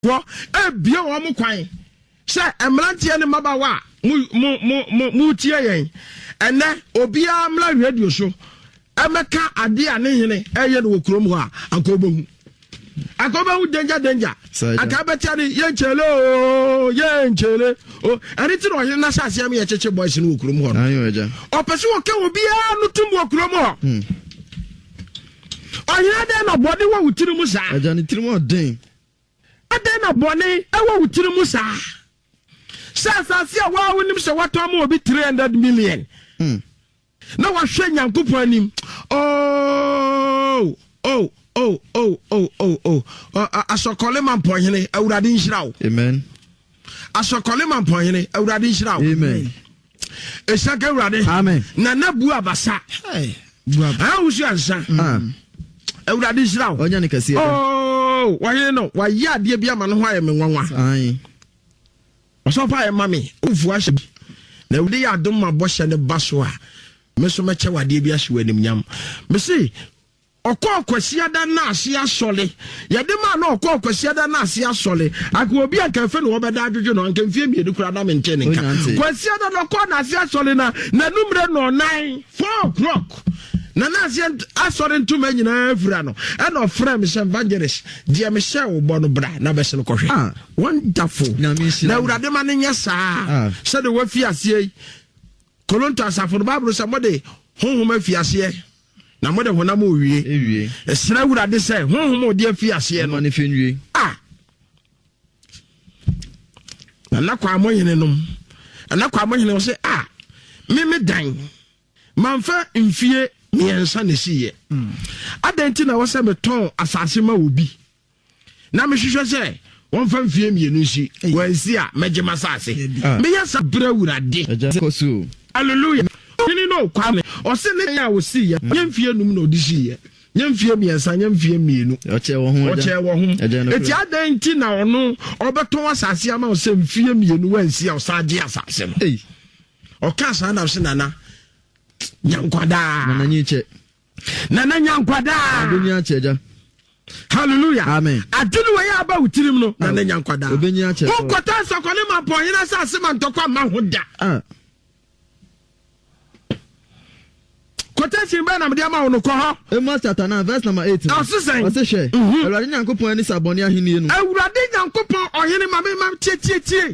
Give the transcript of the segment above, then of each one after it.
wo ebia wo mo kwan se emrantie ne mabawa mu tie yen ene obia mla radio show emeka ade ane hene eye no krom ho a akobohu danger akabeta ni yenchele o ani ti no na sase am ye cheche boys no krom ho ayo eja opese wo ke obia no tum wo krom ho onya de na body wo wutiri mu sa eja ni tiri mo den ade na body e wo wutiri mu sa sase a wa wonim se wato ma obi 300 million na wa hwe nyankopon anim asokole man pohene awurade nhirawo amen asokole man pohene awurade nhirawo amen esaka awurade amen na nabu abasa bu abasa awusu ansa awurade nhirawo onya ne kase wahene no waya ade bia ma no ho aye menwanwa ai osopa e mami ufu ahye na awudi ya adom ma bohye ne baso a meso meche wade bia hye wanim nyam me se okwasiada na ase asole yede ma na okwasiada na ase asole akobi akanfe no obeda adwodwo no ankamfie mienu kura na mentene nka kwasiada no kwa na ase asole na numre no 9 4 o'clock na ase asole ntuma nyina afura no e no frame se evangelist die me she wo bo no bra na be se no kohwe wonderful na urade ma ne nyesa se de wafi ase kolonto asafo no bible se mode honhom afi ase na mode honam owie esra urade se honhom de afi ase no ne fenwie na kwa amoyene nom na kwa amoyene se me dan manfa mfie miensa ne siye adenti na wose meton asase ma obi na me hwehwe se won fa mfie mienu nsi wansi a megema asase me yasa bra urade hallelujah ni no kwame o se ne ya wo siye nyemfie num na odisiye nyemfie miensa nyemfie mienu oche wo ho eti adenti na ono obeton asase ama o se mfie mienu wansi a o sa ade asase no o ka sa na o se nana nyankwada nana nyiche nana nyankwada obenya cheja hallelujah amen adunu we ya ba utirim no nana nyankwada obenya che ko kota sokole ma pohina sa se man tokwa ma hoda kota simba na mdia ma wono ko ho Amos chapter 9 verse number 8 ose hwe awurade nyankopon ani sabone ahini enu awurade nyankopon ohene ma tie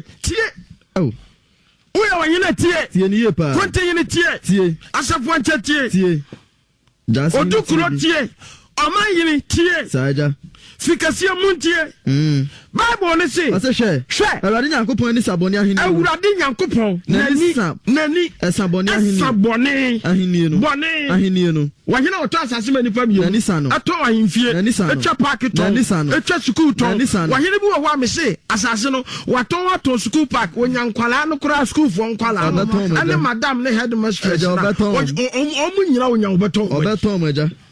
uya wanyina tie ni yepa konte yini tie asafo anche tie odukuro tie oman yini tie saja fikasia muntie bible ne se ase hwe awurade nyankopon ani sabone ahini awurade nyankopon nani sabone ahini enu wanyina oto asase mani pa biyo ato ahimfie etwa park to etwa school to wanyina bi wo wa me se asase no wato school park onyankwala no kura school fo nkwala no ane madam ne headmistress na omu nyina onyan obeton meja